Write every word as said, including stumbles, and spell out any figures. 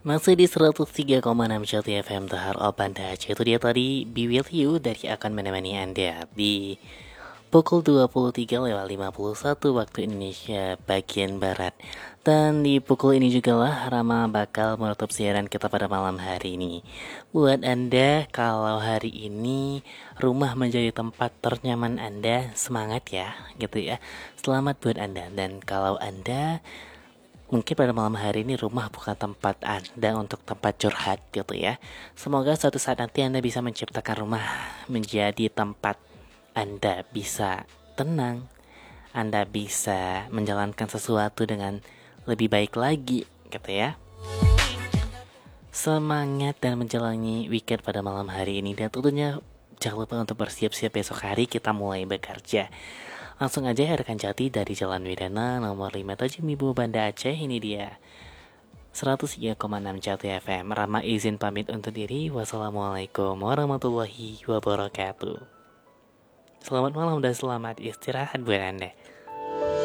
Masih di seratus tiga koma enam Jati F M Tahar Banda Aceh. Itu dia tadi Be With You dari akan menemani Anda di pukul dua puluh tiga lewat lima puluh satu waktu Indonesia bagian Barat. Dan di pukul ini juga lah Rama bakal menutup siaran kita pada malam hari ini. Buat Anda kalau hari ini rumah menjadi tempat ternyaman Anda, semangat ya gitu ya. Selamat buat Anda. Dan kalau Anda mungkin pada malam hari ini rumah bukan tempat Anda untuk tempat curhat gitu ya. Semoga suatu saat nanti Anda bisa menciptakan rumah menjadi tempat Anda bisa tenang, Anda bisa menjalankan sesuatu dengan lebih baik lagi gitu ya. Semangat dan menjalani weekend pada malam hari ini. Dan tentunya jangan lupa untuk bersiap-siap besok hari kita mulai bekerja. Langsung aja ya rekan Jati dari Jalan Widana nomor lima Tajimibu Banda Aceh. Ini dia seratus tiga koma enam Jati F M. Rama izin pamit untuk diri. Wassalamualaikum warahmatullahi wabarakatuh. Selamat malam dan selamat istirahat buat Anda.